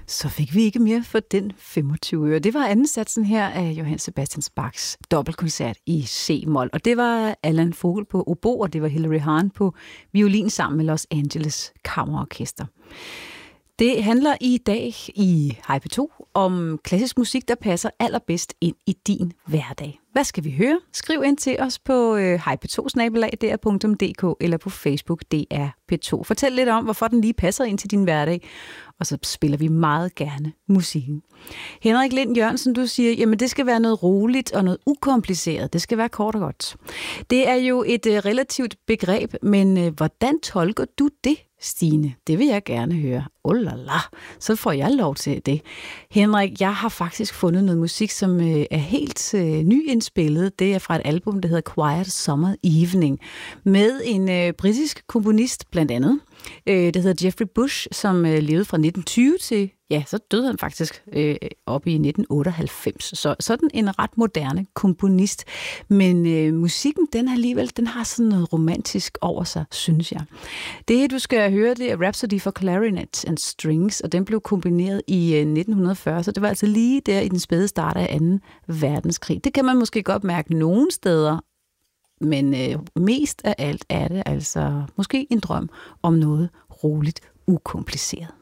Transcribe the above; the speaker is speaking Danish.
Så fik vi ikke mere for den 25 øre. Det var anden satsen her af Johann Sebastian Bachs dobbeltkoncert i C-mol. Og det var Allan Vogel på obo, og det var Hilary Hahn på violin sammen med Los Angeles Kammerorkester. Det handler i dag i Hej P2 om klassisk musik, der passer allerbedst ind i din hverdag. Hvad skal vi høre? Skriv ind til os på hejp2@dr.dk eller på Facebook DR P2. Fortæl lidt om, hvorfor den lige passer ind til din hverdag, og så spiller vi meget gerne musikken. Henrik Lind Jørgensen, du siger, jamen det skal være noget roligt og noget ukompliceret. Det skal være kort og godt. Det er jo et relativt begreb, men hvordan tolker du det, Stine? Det vil jeg gerne høre. Så får jeg lov til det. Henrik, jeg har faktisk fundet noget musik, som er helt nyindspillet. Det er fra et album, der hedder Quiet Summer Evening, med en britisk komponist blandt andet. Det hedder Jeffrey Bush, som levede fra 1920 til, ja, så døde han faktisk op i 1998. Så sådan en ret moderne komponist. Men musikken, den har sådan noget romantisk over sig, synes jeg. Det, du skal høre, det er Rhapsody for Clarinet and Strings, og den blev kombineret i 1940, så det var altså lige der i den spæde start af 2. verdenskrig. Det kan man måske godt mærke nogle steder, men mest af alt er det altså måske en drøm om noget roligt, ukompliceret.